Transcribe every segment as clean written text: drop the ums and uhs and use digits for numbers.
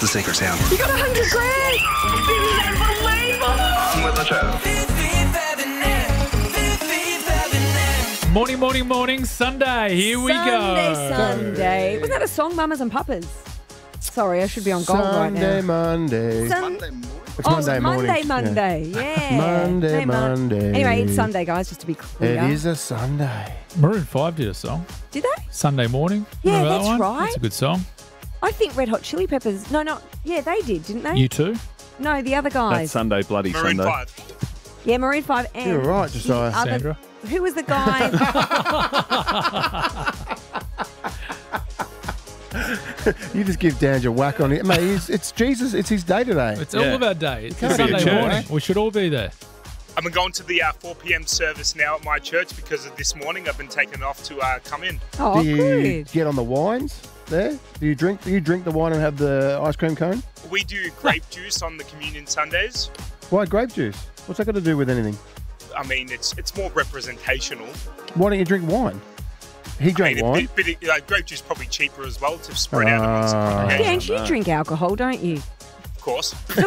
the secret sound? You got 100 grand! With the show. Morning, Sunday. Here we go. Sunday. Wasn't that a song, Mamas and Papas? Sorry, I should be on gold right now. Monday. Monday morning. It's Monday morning. Monday. Yeah. Monday. Anyway, it's Sunday, guys, just to be clear. It is a Sunday. Maroon 5 did a song. Did they? Sunday Morning. Yeah, Remember that's that one? right. That's a good song. I think Red Hot Chili Peppers. Yeah, they did, didn't they? You too? No, the other That's guys. Sunday, bloody Maroon Sunday. 5. Yeah, Maroon 5 and... You're right, Josiah. the other- Sandra? Who was the guy? You just give Dan your whack on it. Mate, it's Jesus. It's his day today. It's all of our day. It's can't be Sunday a church. morning. We should all be there. I'm going to the 4 p.m. service now at my church because of this morning. I've been taken off to come in. Oh, Do you good. get on the wines there? Do you drink the wine and have the ice cream cone? We do grape juice on the communion Sundays. Why grape juice? What's that got to do with anything? I mean, it's more representational. Why don't you drink wine? He drank wine. Grape juice is probably cheaper as well to spread out amongst the congregation. Dan, you drink alcohol, don't you? Of course. No,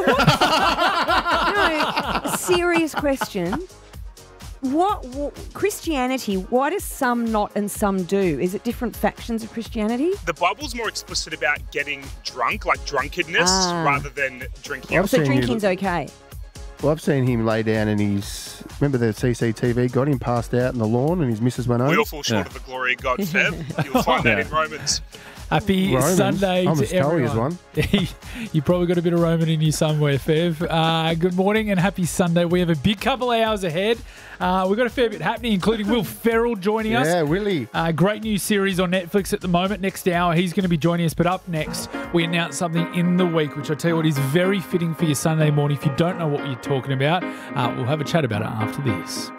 a serious question. What Christianity, why does some not and some do? Is it different factions of Christianity? The Bible's more explicit about getting drunk, like drunkenness, rather than drinking. I've So seen drinking's okay. Well, I've seen him lay down and remember the CCTV got him passed out in the lawn and his missus went home? We all fall short of the glory of God, Fev. You'll find that in Romans. Happy Romans. Sunday I'm to as Tully as everyone. one. You probably got a bit of Roman in you somewhere, Fev. Good morning and happy Sunday. We have a big couple of hours ahead. We've got a fair bit happening, including Will Ferrell joining us. Yeah, Willie. Great new series on Netflix at the moment. Next hour, he's going to be joining us. But up next, we announce something in the week, which I tell you what is very fitting for your Sunday morning. If you don't know what we're talking about, we'll have a chat about it after this.